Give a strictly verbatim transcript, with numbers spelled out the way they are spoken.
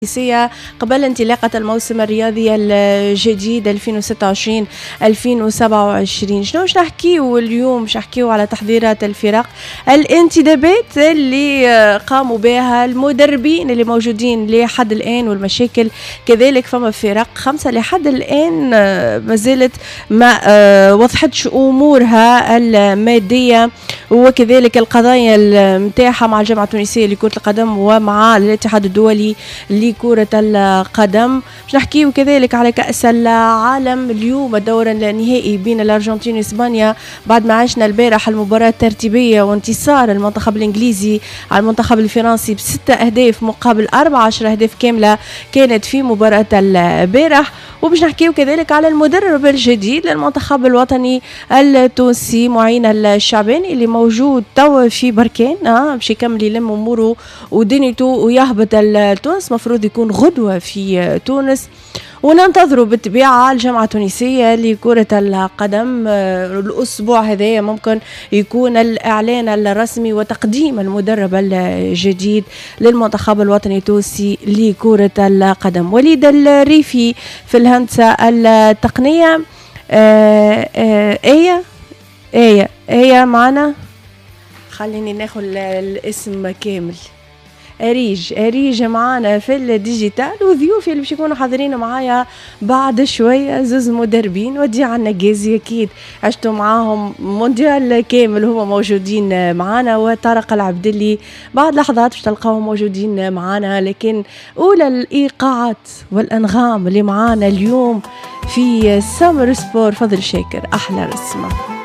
الرئيسية قبل انطلاقة الموسم الرياضي الجديد ألفين وستة وعشرين ألفين وسبعة وعشرين. شنو باش نحكيو اليوم؟ باش نحكيو على تحضيرات الفرق، الانتدابات اللي قاموا بها المدربين اللي موجودين لحد الآن، والمشاكل كذلك. فما فرق خمسة لحد الآن ما زالت ما وضحتش أمورها المادية وكذلك القضايا متاعها مع الجامعة التونسية لكرة القدم ومع الاتحاد الدولي لكرة القدم. باش نحكيو كذلك على كأس العالم اليوم، الدور النهائي بين الأرجنتين وإسبانيا بعد ما عشنا البارح المباراة الترتيبية وانتصار المنتخب الإنجليزي على المنتخب الفرنسي بستة أهداف مقابل أربعة عشر أهداف كاملة كانت في مباراة البارح. وباش نحكيو كذلك على المدرب الجديد للمنتخب الوطني التونسي معين الشعباني اللي موجود توا في بركان، اه باش يكمل يلم اموره ودنيته ويهبط لتونس، مفروض يكون غدوه في تونس. وننتظروا بالطبيعة الجامعة التونسية لكرة القدم الأسبوع هذا ممكن يكون الإعلان الرسمي وتقديم المدرب الجديد للمنتخب الوطني التونسي لكرة القدم. وليد الريفي في الهندسة التقنية. آه آه آية آية آية معنا، خليني ناخذ الاسم كامل. أريج أريج معانا في الديجيتال، وضيوفي اللي باش يكونوا حاضرين معايا بعد شوية زوز مدربين. ودي عنا جازي أكيد عشتوا معاهم مونديال كامل هو موجودين معانا، وطارق العبدلي بعد لحظات باش تلقاهم موجودين معانا. لكن أولى الإيقاعات والأنغام اللي معانا اليوم في سامر سبور، فضل شاكر أحلى رسمة.